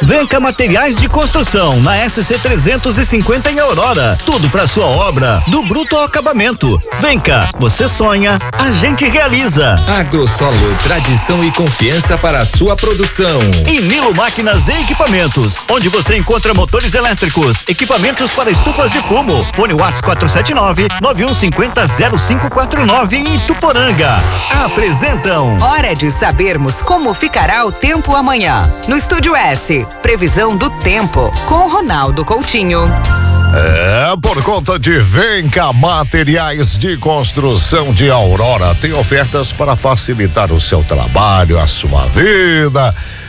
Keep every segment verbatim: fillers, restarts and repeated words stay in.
Venca Materiais de Construção, na S C trezentos e cinquenta em Aurora. Tudo para sua obra, do bruto ao acabamento. Venca, você sonha, a gente realiza. Agrosolo, tradição e confiança para a sua produção. E Nilo Máquinas e Equipamentos, onde você encontra motores elétricos, equipamentos para estufas de fumo. Fone WhatsApp quatro sete nove, nove um cinco zero, zero cinco quatro nove em Ituporanga. Apresentam. Hora de sabermos como ficará o tempo amanhã. No Estúdio S, previsão do tempo com Ronaldo Coutinho. É, por conta de Venca Materiais de Construção de Aurora, tem ofertas para facilitar o seu trabalho, a sua vida.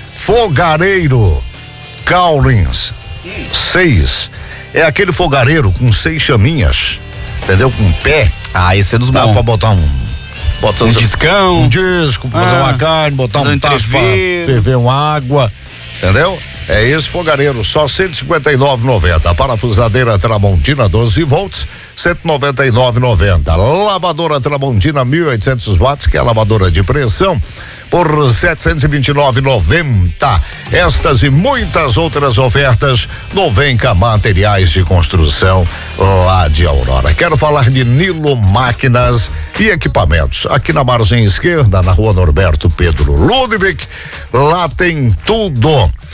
Fogareiro Caulins seis, é aquele fogareiro com seis chaminhas, entendeu? Com pé. Ah, esse é dos bons. Dá pra botar um botar um discão, um disco, ah, fazer uma carne, botar um tacho pra ferver uma água, entendeu? É esse fogareiro, só cento e cinquenta e nove reais e noventa centavos. Parafusadeira Tramontina doze volts, cento e noventa e nove reais e noventa centavos. Lavadora Tramontina mil e oitocentos watts, que é a lavadora de pressão, por setecentos e vinte e nove reais e noventa centavos. Estas e muitas outras ofertas no Venca Materiais de Construção, lá de Aurora. Quero falar de Nilo Máquinas e Equipamentos. Aqui na margem esquerda, na rua Norberto Pedro Ludwig, lá tem tudo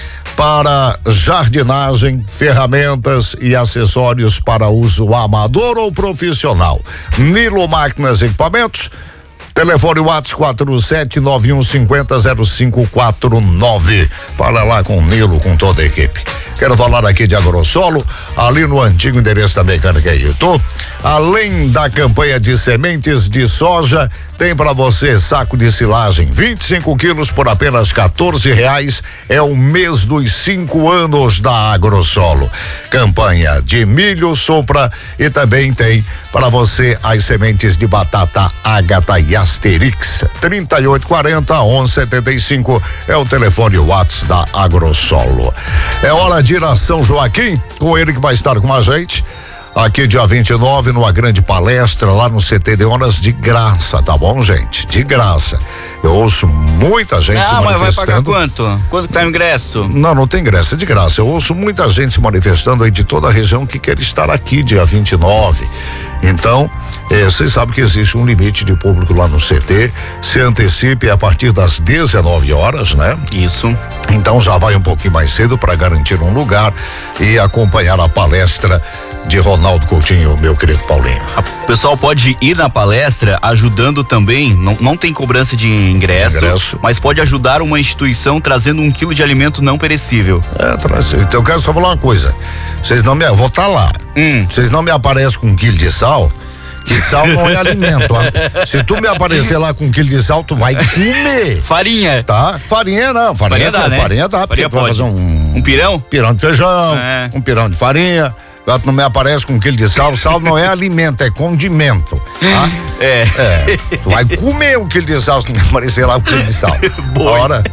para jardinagem, ferramentas e acessórios para uso amador ou profissional. Nilo Máquinas e Equipamentos, telefone WhatsApp quatro sete nove um cinco zero, zero cinco quatro nove. Fala lá com o Nilo, com toda a equipe. Quero falar aqui de Agrosolo, ali no antigo endereço da Mecânica Itu. Além da campanha de sementes de soja, tem para você saco de silagem vinte e cinco quilos por apenas quatorze reais. É o mês dos cinco anos da Agrosolo. Campanha de milho sopra e também tem para você as sementes de batata Ágata e Asterix. trinta e oito quarenta, onze setenta e cinco é o telefone WhatsApp da Agrosolo. É hora de ir a São Joaquim, com ele que vai estar com a gente aqui dia vinte e nove, numa grande palestra lá no C T de Onas, de graça, tá bom, gente? De graça. Eu ouço muita gente não, se manifestando. Mas vai pagar quanto? Quanto que tá o ingresso? Não, não tem ingresso, é de graça. Eu ouço muita gente se manifestando aí de toda a região que quer estar aqui dia vinte e nove. Então, eh, vocês sabem que existe um limite de público lá no C T. Se antecipe a partir das dezenove horas, né? Isso. Então já vai um pouquinho mais cedo para garantir um lugar e acompanhar a palestra de Ronaldo Coutinho, meu querido Paulinho. O pessoal pode ir na palestra ajudando também, não, não tem cobrança de ingresso, de ingresso, mas pode ajudar uma instituição trazendo um quilo de alimento não perecível. É, traz, então eu quero só falar uma coisa, vocês não me, vou estar lá, vocês hum. não me aparecem com um quilo de sal, que sal não é alimento. Se tu me aparecer lá com um quilo de sal, tu vai comer. Farinha. Tá? Farinha não, farinha, farinha dá, né? Farinha dá, porque tu vai fazer um... Um pirão? Pirão de feijão, é. um pirão de farinha. Gato não me aparece com um quilo de sal, sal não é alimento, é condimento, tá? É. É. Tu vai comer um quilo de sal se não me aparecer lá com um quilo de sal. Boa. Hora.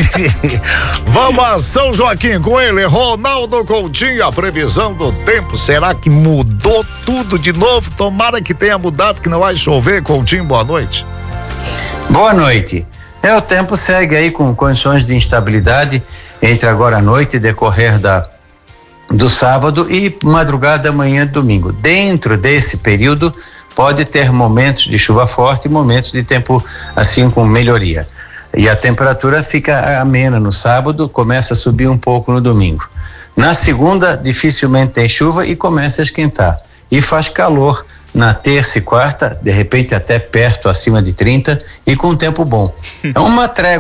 Vamos a São Joaquim com ele, Ronaldo Coutinho, a previsão do tempo, será que mudou tudo de novo? Tomara que tenha mudado, que não vai chover. Coutinho, boa noite. Boa noite. É, o tempo segue aí com condições de instabilidade entre agora à noite e decorrer da do sábado e madrugada da manhã de domingo. Dentro desse período pode ter momentos de chuva forte e momentos de tempo assim com melhoria. E a temperatura fica amena no sábado, começa a subir um pouco no domingo. Na segunda dificilmente tem chuva e começa a esquentar. E faz calor na terça e quarta, de repente até perto, acima de trinta, e com tempo bom. É uma trégua